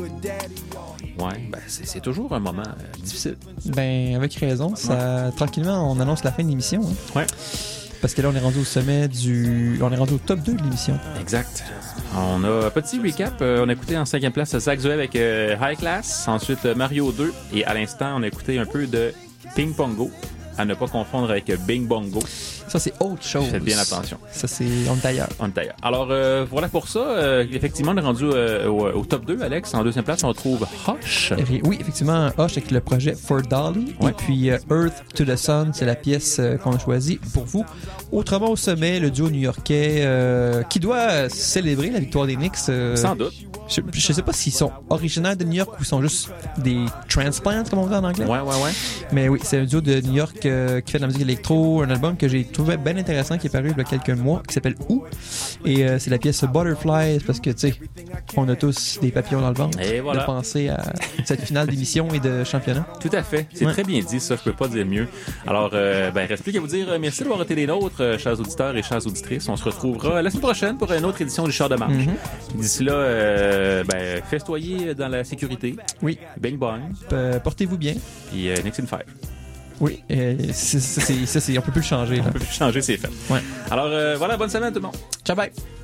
Ouais, ben c'est toujours un moment difficile. Ben, avec raison. Tranquillement, on annonce la fin de l'émission. Hein. Ouais. Parce que là, on est rendu au sommet on est rendu au top 2 de l'émission. Exact. On a un petit recap. On a écouté en 5e place Zach Zoé avec High Class. Ensuite, Mario 2. Et à l'instant, on a écouté un peu de Ping Pongo. À ne pas confondre avec Bing Bongo. Ça, c'est autre chose. Faites bien attention. Ça, on est ailleurs. On est ailleurs. Alors, voilà pour ça. Effectivement, on est rendu au top 2, Alex. En 2e place, on retrouve Hush. Oui, effectivement, Hush avec le projet For Dolly. Ouais. Et puis Earth to the Sun, c'est la pièce qu'on a choisie pour vous. Autrement, au sommet, le duo new-yorkais qui doit célébrer la victoire des Knicks. Sans doute. Je sais pas s'ils sont originaires de New York ou sont juste des transplants, comme on dit en anglais. Ouais. Mais oui, c'est un duo de New York qui fait de la musique électro, un album que j'ai trouvé bien intéressant qui est paru il y a quelques mois, qui s'appelle Où. Et c'est la pièce Butterflies, parce que, tu sais, on a tous des papillons dans le ventre. Et voilà. De penser à cette finale d'émission et de championnat. Tout à fait. C'est très bien dit, ça. Je peux pas dire mieux. Alors, reste plus qu'à vous dire merci d'avoir été les nôtres, chers auditeurs et chères auditrices. On se retrouvera la semaine prochaine pour une autre édition du Char de marche. D'ici là, festoyez dans la sécurité. Oui. Bing bang. Portez-vous bien. Puis Nixon 5. Oui, ça, on peut plus le changer. Là. On peut plus changer, c'est fait. Ouais. Alors, voilà, bonne semaine tout le monde. Ciao, bye.